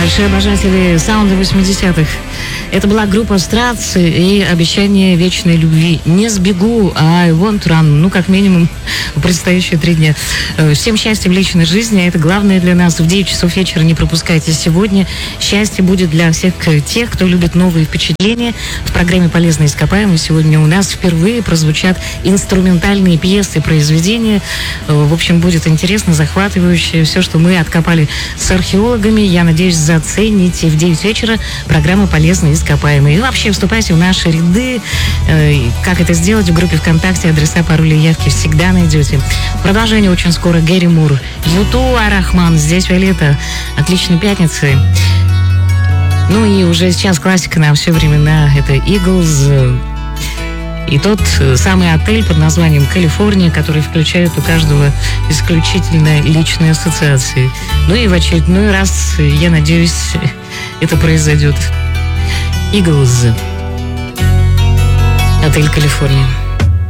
большие обожатели саунда 80-х. Это была группа Страц и «Обещание вечной любви». Не сбегу, а I want run. Ну, как минимум, в предстоящие 3 дня. Всем счастья в личной жизни. Это главное для нас. В 9 часов вечера не пропускайте сегодня. Счастье будет для всех тех, кто любит новые впечатления. В программе «Полезные ископаемые» сегодня у нас впервые прозвучат инструментальные пьесы, произведения. В общем, будет интересно, захватывающе. Все, что мы откопали с археологами. Я надеюсь, зацените. В 9 вечера программа «Полезные ископаемые». И вообще вступайте в наши ряды. Как это сделать? В группе ВКонтакте адреса, пароли и явки всегда найдете. Продолжение очень скоро. Гэри Мур, Юту, Арахман. Здесь Виолетта. Отличной пятницы. Ну и уже сейчас классика на все времена. Это Eagles. И тот самый отель под названием «Калифорния», который включает у каждого исключительно личные ассоциации. Ну и в очередной раз, я надеюсь, это произойдет. Eagles. Отель «Калифорния».